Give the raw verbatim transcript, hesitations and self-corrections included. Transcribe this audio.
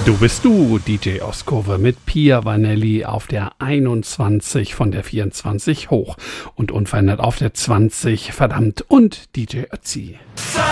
Du bist du, D J Oskurve mit Pia Vanelli auf der einundzwanzig von der vierundzwanzig hoch und unverändert auf der zwanzig, verdammt, und D J Ötzi.